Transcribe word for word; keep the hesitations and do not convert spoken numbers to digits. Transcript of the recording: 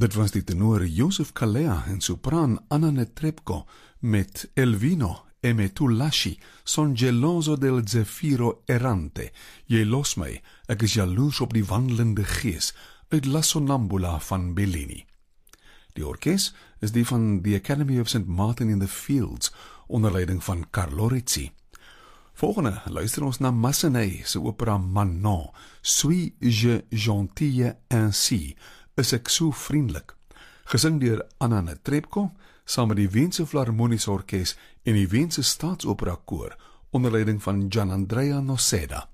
Dit was die tenor Joseph Calleja en sopraan Anna Netrebko met El Vino e me tu lasci, son geloso del zefiro errante. Jy los my, ek is jaloers op die wandelende gees, uit La Sonnambula van Bellini. Die orkes is die van the Academy of Saint Martin in the Fields, onder leiding van Carlo Rizzi. Volgende luister ons na Massenet se opera Manon, Suis-je gentille ainsi, is ek so vriendelik, gesing deur Anna Netrebko, saam met die Weense Philharmoniese Orkees en die Weense Staatsopera Koor, onder leiding van Gianandrea Noseda.